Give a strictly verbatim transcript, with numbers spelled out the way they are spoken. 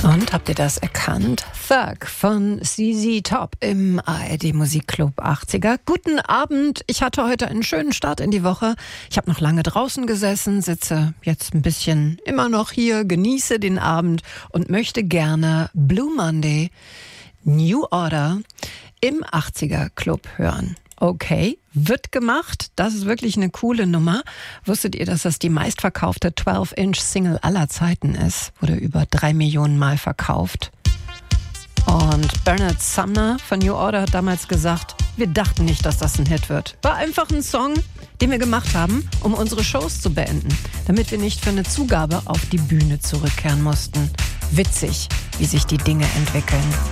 Und habt ihr das erkannt? Thug von Z Z Top im A R D Musikclub achtziger. Guten Abend, ich hatte heute einen schönen Start in die Woche. Ich habe noch lange draußen gesessen, sitze jetzt ein bisschen immer noch hier, genieße den Abend und möchte gerne Blue Monday, New Order im achtziger Club hören. Okay, wird gemacht. Das ist wirklich eine coole Nummer. Wusstet ihr, dass das die meistverkaufte zwölf Inch Single aller Zeiten ist? Wurde über drei Millionen Mal verkauft. Und Bernard Sumner von New Order hat damals gesagt, wir dachten nicht, dass das ein Hit wird. War einfach ein Song, den wir gemacht haben, um unsere Shows zu beenden, damit wir nicht für eine Zugabe auf die Bühne zurückkehren mussten. Witzig, wie sich die Dinge entwickeln.